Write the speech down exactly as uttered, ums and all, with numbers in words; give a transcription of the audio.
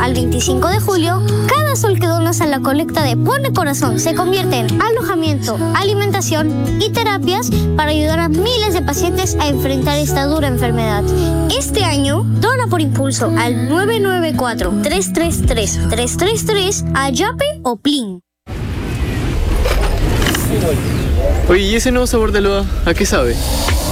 al veinticinco de julio, cada sol que donas a la colecta de Pone Corazón se convierte en alojamiento, alimentación y terapias para ayudar a miles de pacientes a enfrentar esta dura enfermedad. Este año, dona por impulso al nueve nueve cuatro, tres tres tres, tres tres tres a Yape o Plin. Oye, ¿y ese nuevo sabor de loa, a qué sabe?